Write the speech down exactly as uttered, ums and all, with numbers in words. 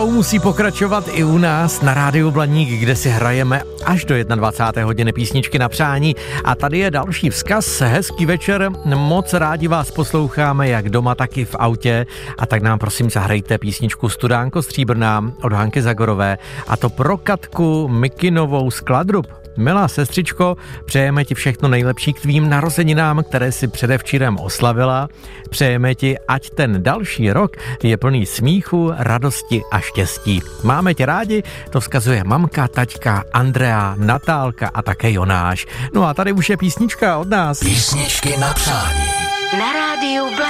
Musí pokračovat i u nás na Rádiu Blaník, kde si hrajeme až do dvacáté jedné hodiny písničky na přání. A tady je další vzkaz. Hezký večer, moc rádi vás posloucháme jak doma, tak i v autě. A tak nám prosím zahrajte písničku Studánko stříbrná od Hanky Zagorové. A to pro Katku Mikinovou z Kladrub. Milá sestřičko, přejeme ti všechno nejlepší k tvým narozeninám, které si předevčírem oslavila. Přejeme ti, ať ten další rok je plný smíchu, radosti a štěstí. Máme tě rádi, to vzkazuje mamka, taťka, Andrea, Natálka a také Jonáš. No a tady už je písnička od nás. Písničky na přání. Na rádiu Blaník.